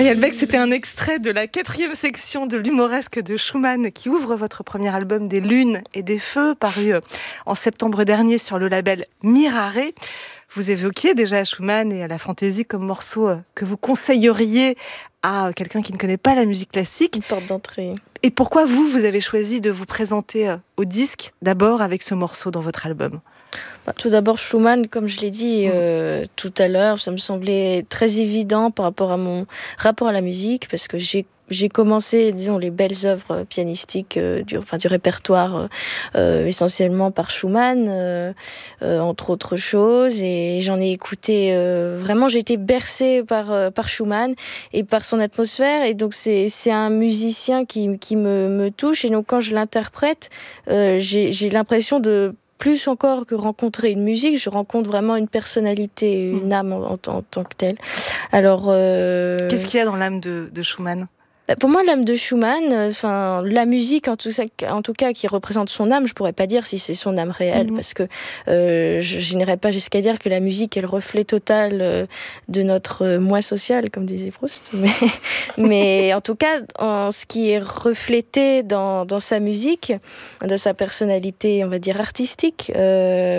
Ariel Beck, c'était un extrait de la 4e section de l'humoresque de Schumann qui ouvre votre premier album Des Lunes et des Feux, paru en septembre dernier sur le label Mirare. Vous évoquiez déjà Schumann et la fantaisie comme morceau que vous conseilleriez à quelqu'un qui ne connaît pas la musique classique. Une porte d'entrée. Et pourquoi vous avez choisi de vous présenter au disque d'abord avec ce morceau dans votre album ? Tout d'abord, Schumann, comme je l'ai dit tout à l'heure, ça me semblait très évident par rapport à mon rapport à la musique, parce que j'ai commencé, disons, les belles œuvres pianistiques du répertoire essentiellement par Schumann, entre autres choses, et j'en ai écouté vraiment, j'ai été bercée par Schumann et par son atmosphère, et donc c'est un musicien qui me touche, et donc quand je l'interprète, j'ai l'impression de plus encore que rencontrer une musique, je rencontre vraiment une personnalité, une âme en tant que telle. Alors, qu'est-ce qu'il y a dans l'âme de Schumann ? Pour moi, l'âme de Schumann, la musique en tout cas qui représente son âme, je pourrais pas dire si c'est son âme réelle, parce que je n'irais pas jusqu'à dire que la musique est le reflet total de notre moi social, comme disait Proust. Mais en tout cas, ce qui est reflété dans sa musique, de sa personnalité, on va dire artistique.